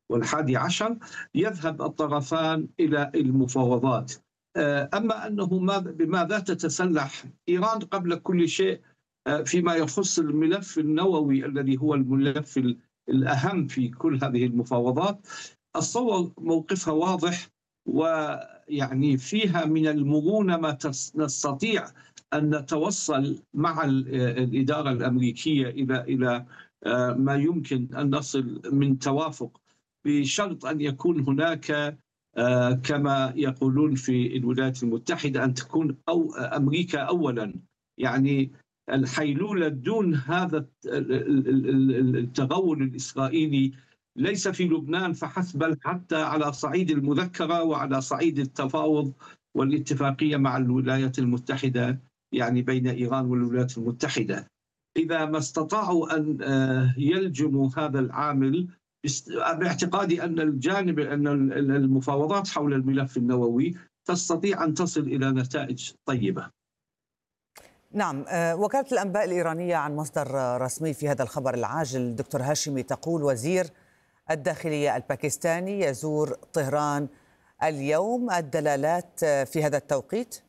و11 يذهب الطرفان إلى المفاوضات. أما أنه بماذا تتسلح إيران قبل كل شيء فيما يخص الملف النووي الذي هو الملف الأهم في كل هذه المفاوضات، أتصور موقفها واضح، ويعني فيها من المرونة ما نستطيع أن نتوصل مع الإدارة الأمريكية إلى ما يمكن أن نصل من توافق، بشرط أن يكون هناك كما يقولون في الولايات المتحدة أن تكون أمريكا أولا. يعني الحيلولة دون هذا التغول الإسرائيلي ليس في لبنان فحسب، بل حتى على صعيد المذكرة وعلى صعيد التفاوض والاتفاقية مع الولايات المتحدة، يعني بين إيران والولايات المتحدة. إذا ما استطاعوا أن يلجموا هذا العامل، باعتقادي أن المفاوضات حول الملف النووي تستطيع أن تصل إلى نتائج طيبة. نعم، وكالة الأنباء الإيرانية عن مصدر رسمي في هذا الخبر العاجل دكتور هاشمي تقول وزير الداخلية الباكستاني يزور طهران اليوم. الدلالات في هذا التوقيت؟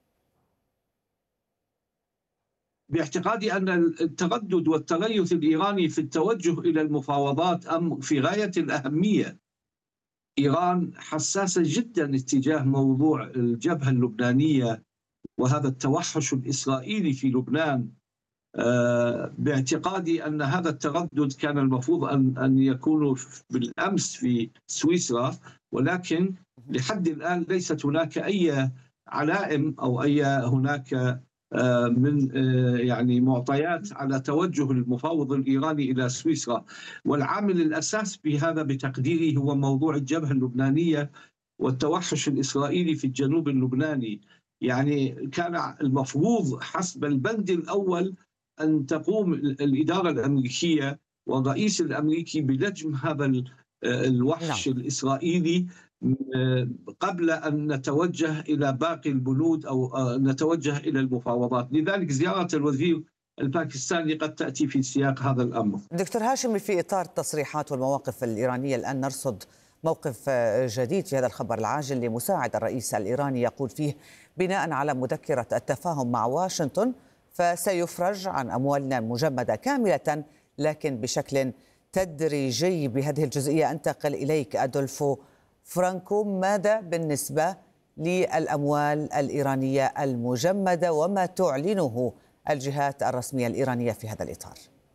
باعتقادي أن التردد والتريث الإيراني في التوجه إلى المفاوضات أمر في غاية الأهمية. إيران حساسة جدا اتجاه موضوع الجبهة اللبنانية وهذا التوحش الإسرائيلي في لبنان. باعتقادي أن هذا التردد كان المفروض أن يكون بالأمس في سويسرا، ولكن لحد الآن ليست هناك أي علائم أو هناك من يعني معطيات على توجه المفاوض الإيراني إلى سويسرا. والعامل الأساس بهذا بتقديري هو موضوع الجبهة اللبنانية والتوحش الإسرائيلي في الجنوب اللبناني. يعني كان المفروض حسب البند الأول أن تقوم الإدارة الأمريكية والرئيس الأمريكي بلجم هذا الوحش الإسرائيلي قبل أن نتوجه إلى باقي البنود أو نتوجه إلى المفاوضات. لذلك زيارة الوزير الباكستاني قد تأتي في سياق هذا الأمر. دكتور هاشمي، في إطار التصريحات والمواقف الإيرانية الآن نرصد موقف جديد في هذا الخبر العاجل لمساعد الرئيس الإيراني يقول فيه بناء على مذكرة التفاهم مع واشنطن فسيفرج عن أموالنا المجمدة كاملة لكن بشكل تدريجي. بهذه الجزئية أنتقل إليك أدولفو فرانكو، ماذا بالنسبة للأموال الإيرانية المجمدة وما تعلنه الجهات الرسمية الإيرانية في هذا الإطار؟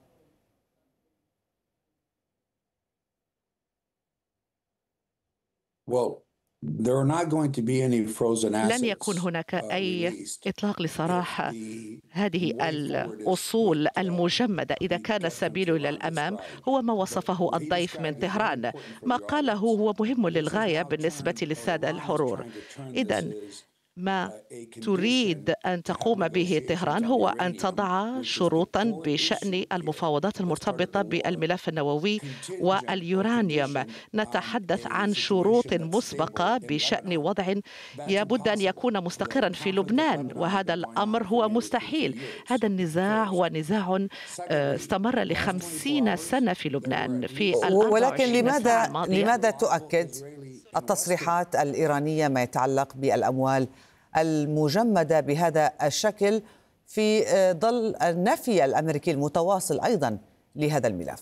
لن يكون هناك أي إطلاق لسراح هذه الأصول المجمدة إذا كان السبيل إلى الأمام هو ما وصفه الضيف من طهران. ما قاله هو مهم للغاية بالنسبة للسادة الحرور. إذن ما تريد أن تقوم به طهران هو أن تضع شروطا بشأن المفاوضات المرتبطة بالملف النووي واليورانيوم. نتحدث عن شروط مسبقة بشأن وضع يبد أن يكون مستقرا في لبنان، وهذا الأمر هو مستحيل. هذا النزاع هو نزاع استمر ل50 سنة في لبنان. ولكن لماذا تؤكد التصريحات الإيرانية ما يتعلق بالأموال المجمدة بهذا الشكل في ظل النفي الأمريكي المتواصل أيضا لهذا الملف؟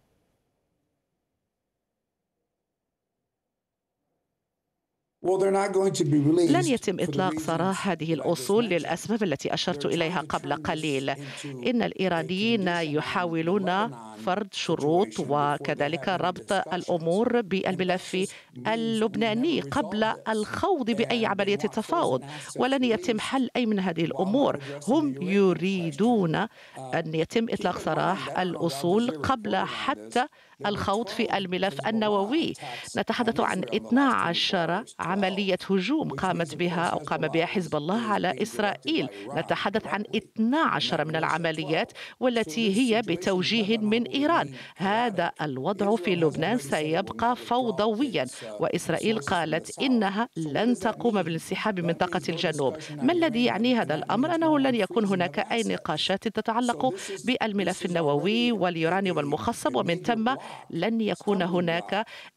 لن يتم إطلاق سراح هذه الأصول للأسباب التي أشرت إليها قبل قليل. إن الإيرانيين يحاولون فرض شروط وكذلك ربط الأمور بالملف اللبناني قبل الخوض بأي عملية تفاوض، ولن يتم حل أي من هذه الأمور. هم يريدون أن يتم إطلاق سراح الأصول قبل حتى الخوض في الملف النووي. نتحدث عن 12 عملية هجوم قام بها حزب الله على إسرائيل. نتحدث عن 12 من العمليات والتي هي بتوجيه من إيران. هذا الوضع في لبنان سيبقى فوضويا، وإسرائيل قالت إنها لن تقوم بالانسحاب من منطقة الجنوب. ما الذي يعني هذا الأمر؟ أنه لن يكون هناك أي نقاشات تتعلق بالملف النووي واليورانيوم المخصب، ومن ثم لن يكون هناك